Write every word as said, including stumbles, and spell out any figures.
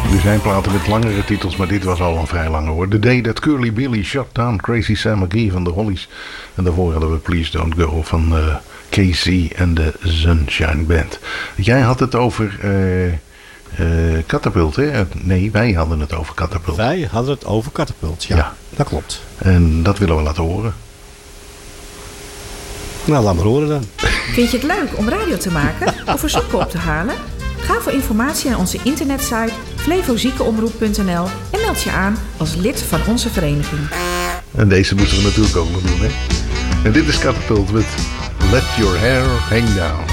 Er zijn platen met langere titels, maar dit was al een vrij lange hoor. The Day That Curly Billy Shut Down Crazy Sam McGee van de Hollies. En daarvoor hadden we Please Don't Go van uh, K C en de Sunshine Band. Jij had het over uh, uh, Catapult, hè? Nee, wij hadden het over Catapult. Wij hadden het over Catapult, ja. ja. Dat klopt. En dat willen we laten horen. Nou, laat maar horen dan. Vind je het leuk om radio te maken of verzoeken op te halen? Ga voor informatie naar onze internetsite flevoziekenomroep punt n l en meld je aan als lid van onze vereniging. En deze moeten we natuurlijk ook nog doen, hè? En dit is Catapult met Let Your Hair Hang Down.